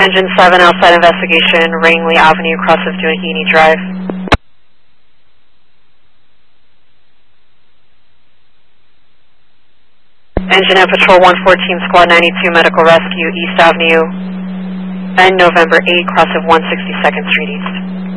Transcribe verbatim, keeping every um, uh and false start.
Engine seven, outside investigation, Rangley Avenue, cross of Doheny Drive. Engine and Patrol one fourteen, Squad ninety-two, Medical Rescue, East Avenue, and November eighth, cross of one sixty-second Street East.